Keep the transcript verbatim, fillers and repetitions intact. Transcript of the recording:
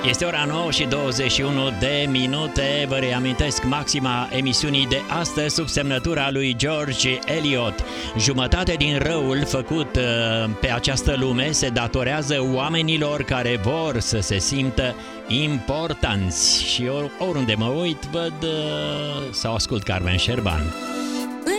Este ora nouă și douăzeci și unu de minute. Vă reamintesc maxima emisiunii de astăzi sub semnătura lui George Eliot. Jumătate din răul făcut pe această lume se datorează oamenilor care vor să se simtă importanți. Și oriunde mă uit, văd sau ascult Carmen Șerban.